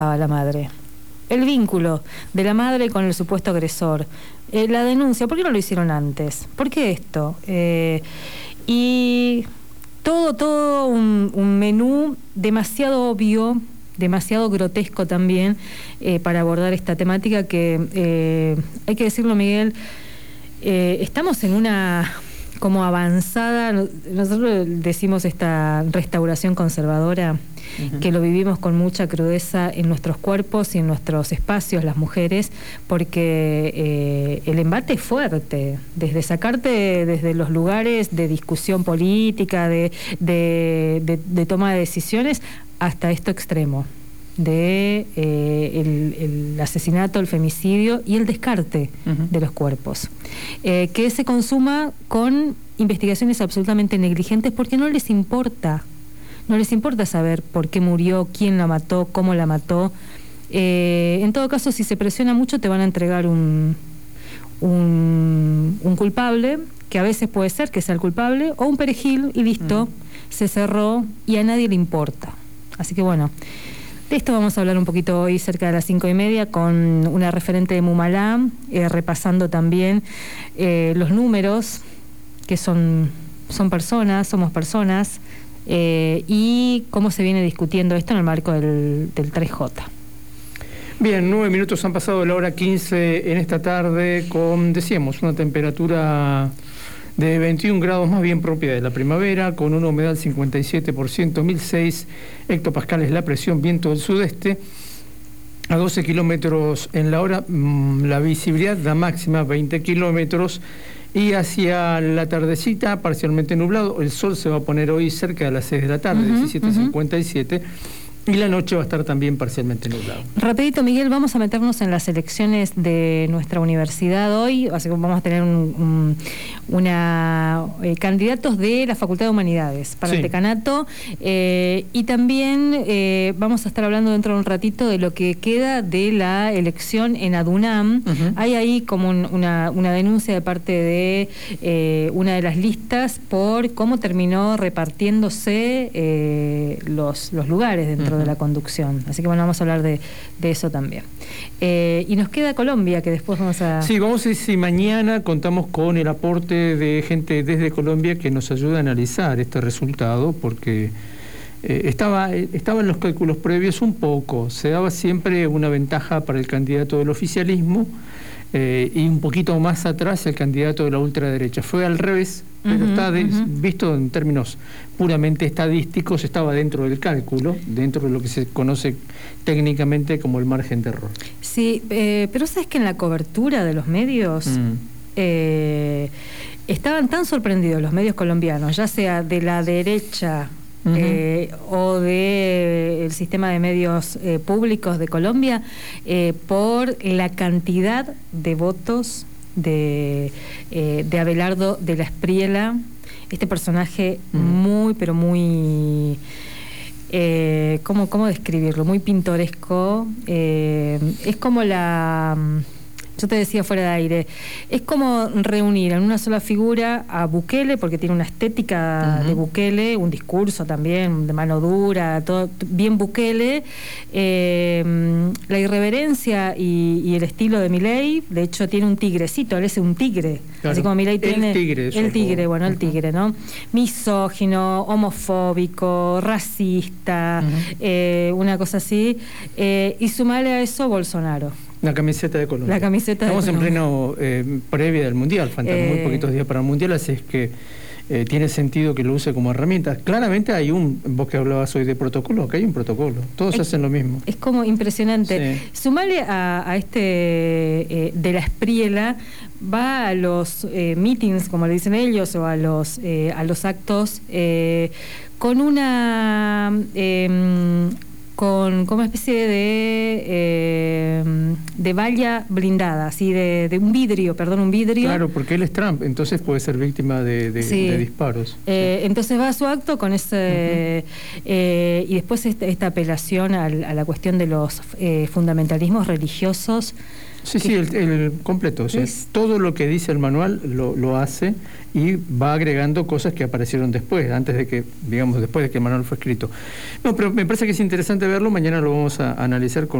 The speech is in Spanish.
a la madre. El vínculo de la madre con el supuesto agresor. La denuncia, ¿por qué no lo hicieron antes? ¿Por qué esto? Y todo un menú demasiado obvio, demasiado grotesco también, para abordar esta temática que, hay que decirlo, Miguel, estamos en una como avanzada, nosotros decimos esta restauración conservadora, que lo vivimos con mucha crudeza en nuestros cuerpos y en nuestros espacios, las mujeres, porque el embate es fuerte, desde sacarte desde los lugares de discusión política, de toma de decisiones, hasta esto extremo de el asesinato, el femicidio y el descarte de los cuerpos, que se consuma con investigaciones absolutamente negligentes porque no les importa saber por qué murió, quién la mató, cómo la mató. En todo caso, si se presiona mucho, te van a entregar un culpable, que a veces puede ser que sea el culpable, o un perejil, y listo, se cerró y a nadie le importa. Así que bueno, de esto vamos a hablar un poquito hoy cerca de las 5:30 con una referente de Mumalá, repasando también los números, que somos personas, y cómo se viene discutiendo esto en el marco del 3J. Bien, 9 minutos han pasado de la hora 15 en esta tarde con, decíamos, una temperatura de 21 grados más bien propia de la primavera, con una humedad del 57%, 1006 hectopascales la presión, viento del sudeste, a 12 kilómetros en la hora, la visibilidad, la máxima 20 kilómetros, y hacia la tardecita, parcialmente nublado, el sol se va a poner hoy cerca de las 6 de la tarde, 17:57, y la noche va a estar también parcialmente nublado. Rapidito, Miguel, vamos a meternos en las elecciones de nuestra universidad hoy, así que vamos a tener candidatos de la Facultad de Humanidades para el decanato, y también vamos a estar hablando dentro de un ratito de lo que queda de la elección en ADUNAM. Hay ahí como una denuncia de parte de una de las listas por cómo terminó repartiéndose los lugares dentro de la conducción. Así que bueno, vamos a hablar de eso también. Y nos queda Colombia, que después vamos a... Sí, vamos a ver si mañana contamos con el aporte de gente desde Colombia que nos ayuda a analizar este resultado, porque estaba en los cálculos previos un poco, se daba siempre una ventaja para el candidato del oficialismo, y un poquito más atrás el candidato de la ultraderecha. Fue al revés, pero visto en términos puramente estadísticos, estaba dentro del cálculo, dentro de lo que se conoce técnicamente como el margen de error. Sí, pero sabes que en la cobertura de los medios estaban tan sorprendidos los medios colombianos, ya sea de la derecha o del sistema de medios públicos de Colombia, por la cantidad de votos de Abelardo de la Espriella, este personaje muy, pero muy... ¿cómo describirlo? Muy pintoresco. Es como yo te decía fuera de aire, es como reunir en una sola figura a Bukele, porque tiene una estética de Bukele, un discurso también de mano dura, todo bien Bukele, la irreverencia y el estilo de Milei. De hecho tiene un tigrecito, él es un tigre, claro. Así como Milei tiene el tigre, ¿no? Misógino, homofóbico, racista, una cosa así, y sumarle a eso Bolsonaro. La camiseta de Colombia. Estamos en pleno previa del Mundial, faltan muy poquitos días para el Mundial, así es que tiene sentido que lo use como herramienta. Claramente hay vos que hablabas hoy de protocolo, que hay un protocolo, todos hacen lo mismo. Es como impresionante. Sí. Sumale a este de la Espriella, va a los meetings, como le dicen ellos, o a los actos, con una... con una especie de valla blindada, así de un vidrio. Claro, porque él es Trump, entonces puede ser víctima de disparos. Entonces va a su acto con ese... y después esta apelación a la cuestión de los fundamentalismos religiosos. Sí, el completo. O sea, todo lo que dice el manual lo hace y va agregando cosas que aparecieron después, después de que el manual fue escrito. No, pero me parece que es interesante verlo. Mañana lo vamos a analizar con